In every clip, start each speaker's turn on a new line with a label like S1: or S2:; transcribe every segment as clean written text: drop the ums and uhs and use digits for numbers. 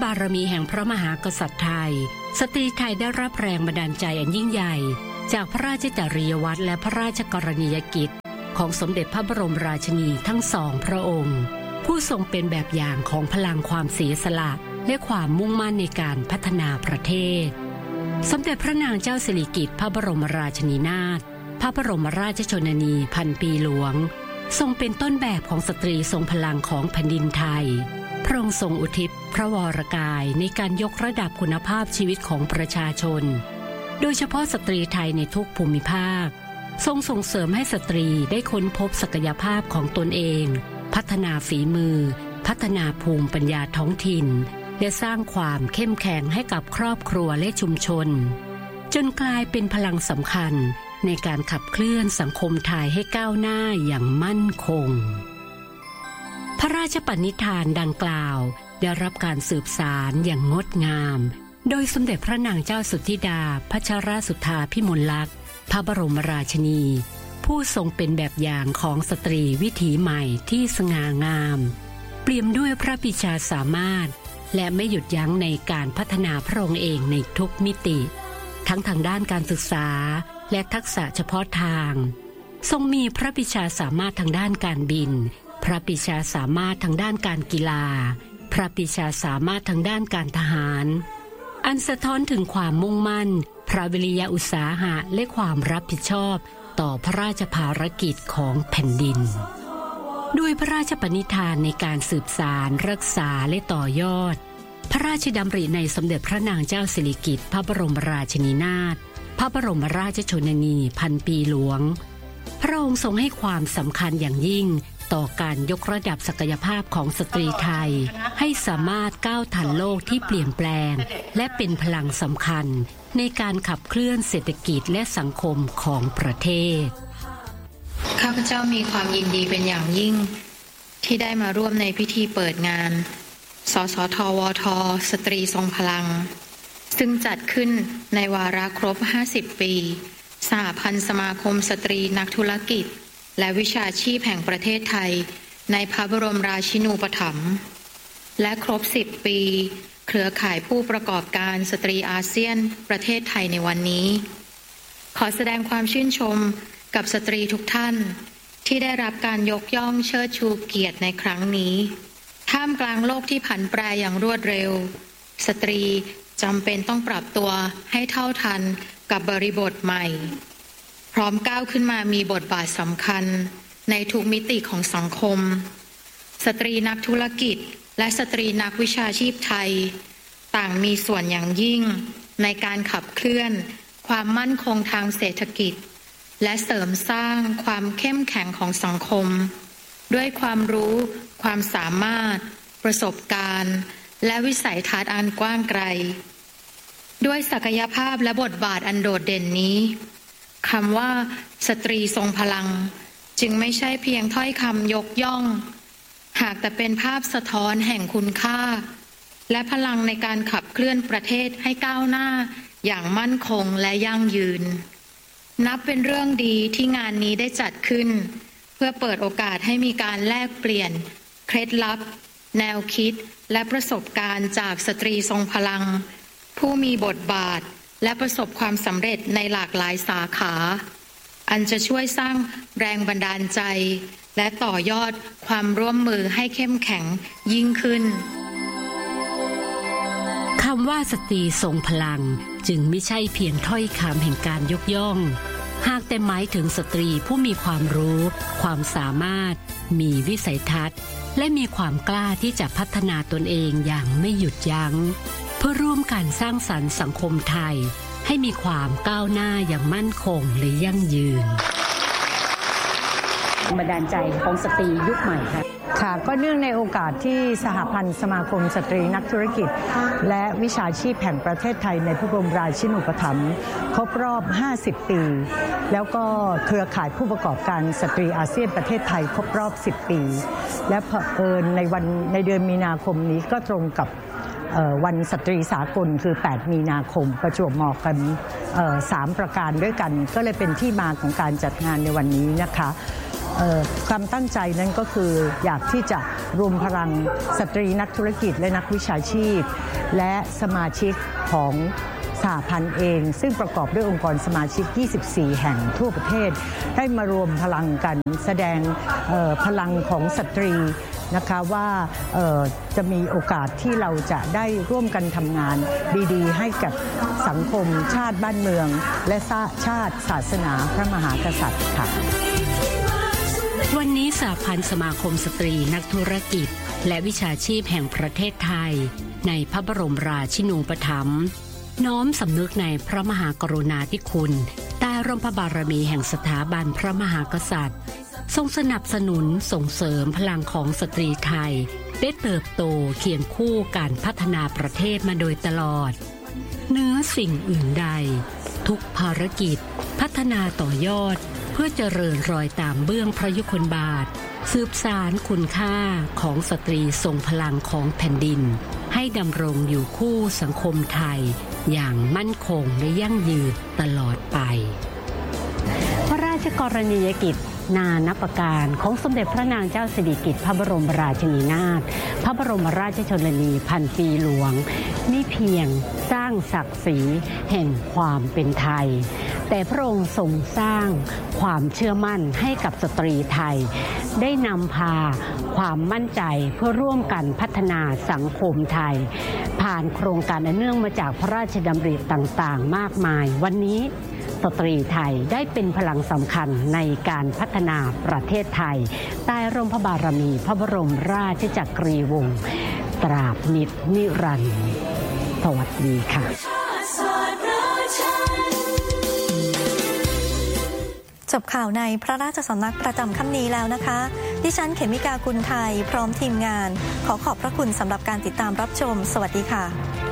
S1: บารมีแห่งพระมหากษัตริย์ไทยสตรีไทยได้รับแรงบันดาลใจอันยิ่งใหญ่จากพระราชจริยวัตรและพระราชกรณียกิจของสมเด็จพระบรมราชินีทั้งสองพระองค์ผู้ทรงเป็นแบบอย่างของพลังความเสียสละและความมุ่งมั่นในการพัฒนาประเทศสมเด็จพระนางเจ้าสิริกิติ์พระบรมราชินีนาถพระบรมราชชนนีพันปีหลวงทรงเป็นต้นแบบของสตรีทรงพลังของแผ่นดินไทยพระองค์ทรงอุทิศพระวรกายในการยกระดับคุณภาพชีวิตของประชาชนโดยเฉพาะสตรีไทยในทุกภูมิภาคทรงส่งเสริมให้สตรีได้ค้นพบศักยภาพของตนเองพัฒนาฝีมือพัฒนาภูมิปัญญาท้องถิ่นและสร้างความเข้มแข็งให้กับครอบครัวและชุมชนจนกลายเป็นพลังสำคัญในการขับเคลื่อนสังคมไทยให้ก้าวหน้าอย่างมั่นคงพระราชปณิธานดังกล่าวได้รับการสืบสานอย่างงดงามโดยสมเด็จพระนางเจ้าสุทธิดาพัชรสุธาพิมลลักษณ์พระบรมราชินีผู้ทรงเป็นแบบอย่างของสตรีวิถีใหม่ที่สง่างามเปี่ยมด้วยพระปรีชาสามารถและไม่หยุดยั้งในการพัฒนาพระองค์เองในทุกมิติทั้งทางด้านการศึกษาและทักษะเฉพาะทางทรงมีพระปรีชาสามารถทางด้านการบินพระปรีชาสามารถทางด้านการกีฬาพระปรีชาสามารถทางด้านการทหารอันสะท้อนถึงความมุ่งมั่นพระวิริยะอุตสาหะและความรับผิดชอบต่อพระราชภารกิจของแผ่นดินด้วยพระราชปณิธานในการสืบสานรักษาและต่อยอดพระราชดำริในสมเด็จพระนางเจ้าสิริกิติ์พระบรมราชินีนาถพระบรมราชชนนีพันปีหลวงพระองค์ทรงให้ความสำคัญอย่างยิ่งต่อการยกระดับศักยภาพของสตรีไทยให้สามารถก้าวทันโลกที่เปลี่ยนแปลงและเป็นพลังสำคัญในการขับเคลื่อนเศรษฐกิจและสังคมของประเทศ
S2: ข้าพเจ้ามีความยินดีเป็นอย่างยิ่งที่ได้มาร่วมในพิธีเปิดงานสสทวทสตรีทรงพลังซึ่งจัดขึ้นในวาระครบ50ปีสหพันธ์สมาคมสตรีนักธุรกิจและวิชาชีพแห่งประเทศไทยในพระบรมราชินูปถัมภ์และครบ10ปีเครือข่ายผู้ประกอบการสตรีอาเซียนประเทศไทยในวันนี้ขอแสดงความชื่นชมกับสตรีทุกท่านที่ได้รับการยกย่องเชิดชูเกียรติในครั้งนี้ท่ามกลางโลกที่ผันแปรอย่างรวดเร็วสตรีจำเป็นต้องปรับตัวให้เท่าทันกับบริบทใหม่พร้อมก้าวขึ้นมามีบทบาทสำคัญในทุกมิติของสังคมสตรีนักธุรกิจและสตรีนักวิชาชีพไทยต่างมีส่วนอย่างยิ่งในการขับเคลื่อนความมั่นคงทางเศรษฐกิจและเสริมสร้างความเข้มแข็งของสังคมด้วยความรู้ความสามารถประสบการณ์และวิสัยทัศน์อันกว้างไกลด้วยศักยภาพและบทบาทอันโดดเด่นนี้คำว่าสตรีทรงพลังจึงไม่ใช่เพียงถ้อยคำยกย่องหากแต่เป็นภาพสะท้อนแห่งคุณค่าและพลังในการขับเคลื่อนประเทศให้ก้าวหน้าอย่างมั่นคงและยั่งยืนนับเป็นเรื่องดีที่งานนี้ได้จัดขึ้นเพื่อเปิดโอกาสให้มีการแลกเปลี่ยนเคล็ดลับแนวคิดและประสบการณ์จากสตรีทรงพลังผู้มีบทบาทและประสบความสำเร็จในหลากหลายสาขาอันจะช่วยสร้างแรงบันดาลใจและต่อยอดความร่วมมือให้เข้มแข็งยิ่งขึ้น
S1: คำว่าสตรีทรงพลังจึงไม่ใช่เพียงถ้อยคำแห่งการยกย่องหากแต่หมายถึงสตรีผู้มีความรู้ความสามารถมีวิสัยทัศน์และมีความกล้าที่จะพัฒนาตนเองอย่างไม่หยุดยั้งเพื่อร่วมกันสร้างสรรค์สังคมไทยให้มีความก้าวหน้าอย่างมั่นคงและยั่งยืนบันดาลใจของสตรียุคใหม่ค่ะ
S3: ก็เนื่องในโอกาสที่สหพันธ์สมาคมสตรีนักธุรกิจและวิชาชีพแห่งประเทศไทยในพระบรมราชินูปถัมภ์ครบรอบ50ปีแล้วก็เครือข่ายผู้ประกอบการสตรีอาเซียนประเทศไทยครบรอบ10ปีและเผอิญในเดือนมีนาคมนี้ก็ตรงกับวันสตรีสากลคือ8มีนาคมประจวบเหมาะกัน3ประการด้วยกันก็เลยเป็นที่มาของการจัดงานในวันนี้นะคะความตั้งใจนั้นก็คืออยากที่จะรวมพลังสตรีนักธุรกิจและนักวิชาชีพและสมาชิกของสหพันธ์เองซึ่งประกอบด้วยองค์กรสมาชิก24แห่งทั่วประเทศได้มารวมพลังกันแสดงพลังของสตรีนะคะว่าจะมีโอกาสที่เราจะได้ร่วมกันทำงานดีๆให้กับสังคมชาติบ้านเมืองและชาติศาสนาพระมหากษัตริย์ค่ะ
S1: วันนี้สหพันธ์สมาคมสตรีนักธุรกิจและวิชาชีพแห่งประเทศไทยในพระบรมราชินูปถัมภ์น้อมสำนึกในพระมหากรุณาธิคุณใต้ร่มพระบารมีแห่งสถาบันพระมหากษัตริย์ทรงสนับสนุนส่งเสริมพลังของสตรีไทยได้เติบโตเคียงคู่การพัฒนาประเทศมาโดยตลอดเหนือสิ่งอื่นใดทุกภารกิจพัฒนาต่อยอดเพื่อเจริญรอยตามเบื้องพระยุคลบาทสืบสานคุณค่าของสตรีทรงพลังของแผ่นดินให้ดำรงอยู่คู่สังคมไทยอย่างมั่นคงและยั่งยืนตลอดไปพระราชกรณียกิจนานับประการของสมเด็จพระนางเจ้าสิริกิติ์พระบรมราชินีนาถพระบรมราชชนนีพันปีหลวงมิเพียงสร้างศักดิ์ศรีแห่งความเป็นไทยแต่พระองค์ทรงสร้างความเชื่อมั่นให้กับสตรีไทยได้นำพาความมั่นใจเพื่อร่วมกันพัฒนาสังคมไทยผ่านโครงการอันเนื่องมาจากพระราชดำริต่างๆมากมายวันนี้สตรีไทยได้เป็นพลังสำคัญในการพัฒนาประเทศไทยใต้ร่มพระบารมีพระบรมราชจักรีวงศ์ตราบนิรันดร์สวัสดีค่ะ
S4: จบข่าวในพระราชสำนักประจำค่ำนี้แล้วนะคะดิฉันเขมิกากุลไทยพร้อมทีมงานขอขอบพระคุณสำหรับการติดตามรับชมสวัสดีค่ะ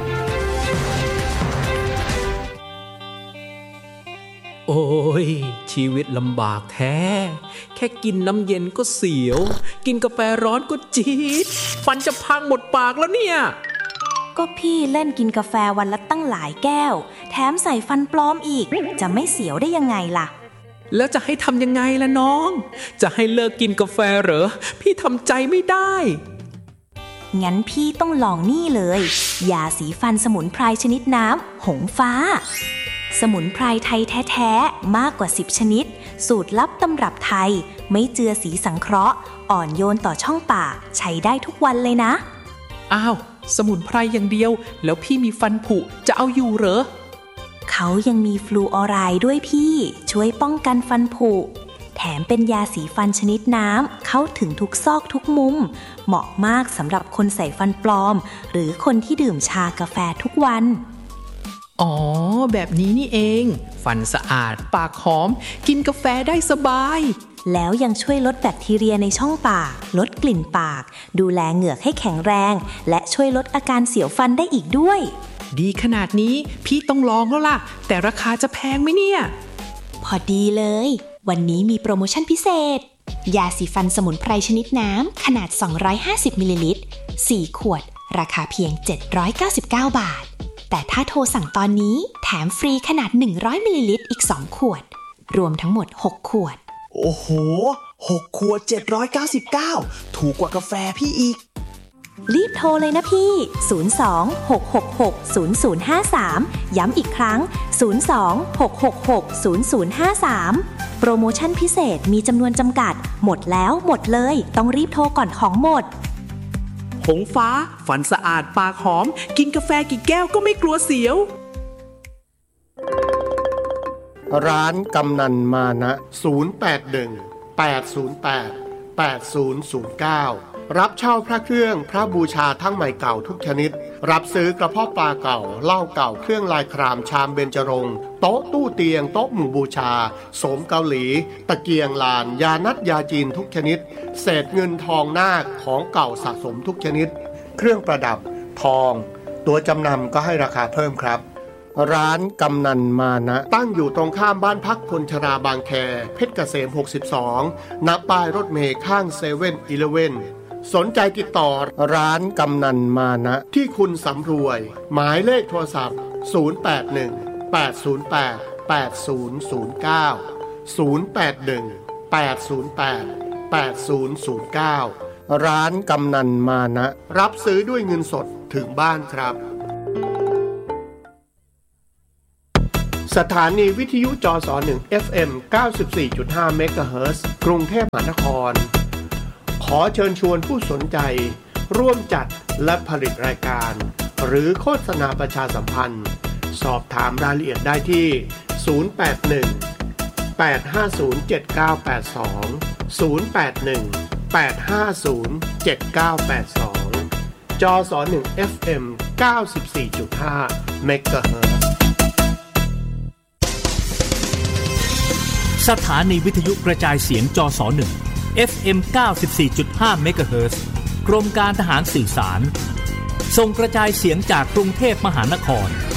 S5: โอ้ยชีวิตลำบากแท้แค่กินน้ำเย็นก็เสียวกินกาแฟร้อนก็จี๊ดฟันจะพังหมดปากแล้วเนี่ย
S6: ก็พี่เล่นกินกาแฟวันละตั้งหลายแก้วแถมใส่ฟันปลอมอีกจะไม่เสียวได้ยังไงล่ะ
S5: แล้วจะให้ทำยังไงล่ะน้องจะให้เลิกกินกาแฟเหรอพี่ทำใจไม่ได้
S6: งั้นพี่ต้องลองนี่เลยยาสีฟันสมุนไพรชนิดน้ำหงฟ้าสมุนไพรไทยแท้ๆมากกว่า10ชนิดสูตรลับตำรับไทยไม่เจือสีสังเคราะห์อ่อนโยนต่อช่องปากใช้ได้ทุกวันเลยนะ
S5: อ้าวสมุนไพรอย่างเดียวแล้วพี่มีฟันผุจะเอาอยู่เหรอ
S6: เขายังมีฟลูออไรด์ด้วยพี่ช่วยป้องกันฟันผุแถมเป็นยาสีฟันชนิดน้ำเข้าถึงทุกซอกทุกมุมเหมาะมากสำหรับคนใส่ฟันปลอมหรือคนที่ดื่มชากาแฟทุกวัน
S5: อ๋อแบบนี้นี่เองฟันสะอาดปากหอมกินกาแฟได้สบาย
S6: แล้วยังช่วยลดแบคทีเรียในช่องปากลดกลิ่นปากดูแลเหงือกให้แข็งแรงและช่วยลดอาการเสียวฟันได้อีกด้วย
S5: ดีขนาดนี้พี่ต้องลองแล้วล่ะแต่ราคาจะแพงไหมเนี่ย
S6: พอดีเลยวันนี้มีโปรโมชั่นพิเศษยาสีฟันสมุนไพรชนิดน้ำขนาด250มิลลิลิตร4ขวดราคาเพียง799 บาทแต่ถ้าโทรสั่งตอนนี้แถมฟรีขนาด100มิลลิลิตรอีก2ขวดรวมทั้งหมด6ขวด
S7: โอ้โห6ขวด799ถูกกว่ากาแฟพี่อีก
S6: รีบโทรเลยนะพี่02-666-0053ย้ำอีกครั้ง02-666-0053โปรโมชั่นพิเศษมีจำนวนจำกัดหมดแล้วหมดเลยต้องรีบโทรก่อนของหมด
S5: หงฟ้าฟันสะอาดปากหอมกินกาแฟกี่แก้วก็ไม่กลัวเสียว
S8: ร้านกำนันมานะ081-808-8009รับเช่าพระเครื่องพระบูชาทั้งใหม่เก่าทุกชนิดรับซื้อกระเพาะปลาเก่าเหล้าเก่าเครื่องลายครามชามเบญจรงค์โต๊ะตู้เตียงโต๊ะหมู่บูชาโสมเกาหลีตะเกียงลานยานัดยาจีนทุกชนิดเศษเงินทองนาคของเก่าสะสมทุกชนิดเครื่องประดับทองตัวจำนำก็ให้ราคาเพิ่มครับร้านกำนันมานะตั้งอยู่ตรงข้ามบ้านพักคนชราบางแคเพชรเกษม62ณป้ายรถเมล์ข้าง7-Elevenสนใจติดต่อร้านกำนันมานะที่คุณสำรวยหมายเลขโทรศัพท์081-808-8009 081-808-8009 ร้านกำนันมานะรับซื้อด้วยเงินสดถึงบ้านครับสถานีวิทยุจส1 FM 94.5 เมกะเฮิรตซ์กรุงเทพมหานครขอเชิญชวนผู้สนใจร่วมจัดและผลิตรายการหรือโฆษณาประชาสัมพันธ์สอบถามรายละเอียดได้ที่081 850 7982 081 850 7982 จส1 FM 94.5 เมกะเฮิรตซ์
S9: สถานีวิทยุกระจายเสียงจส1 FM 94.5 เมกะเฮิรตซ์กรมการทหารสื่อสารส่งกระจายเสียงจากกรุงเทพมหานคร